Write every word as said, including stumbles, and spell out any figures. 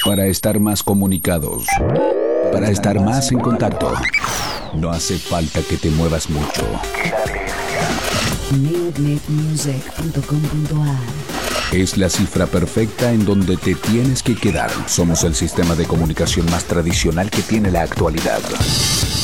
Para estar más comunicados, para estar más en contacto, no hace falta que te muevas mucho. neodnetmusic punto com punto a r Es la cifra perfecta en donde te tienes que quedar. Somos el sistema de comunicación más tradicional que tiene la actualidad.